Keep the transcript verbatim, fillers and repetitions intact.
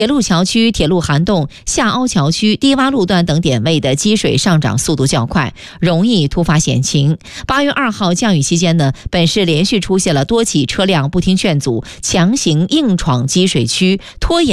铁路桥区、铁路涵洞、下凹桥区、低洼路段等点位的积水上涨速度较快，容易突发险情。八月二号降雨期间呢，本市连续出现了多起车辆不听劝阻、强行硬闯积水区、拖延